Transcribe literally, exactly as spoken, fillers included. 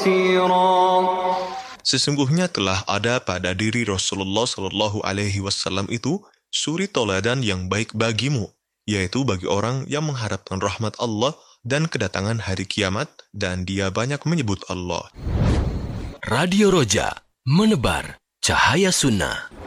Sesungguhnya telah ada pada diri Rasulullah Shallallahu Alaihi Wasallam itu suri toladan yang baik bagimu, yaitu bagi orang yang mengharapkan rahmat Allah dan kedatangan hari kiamat, dan dia banyak menyebut Allah. Radio Roja, menebar cahaya sunnah.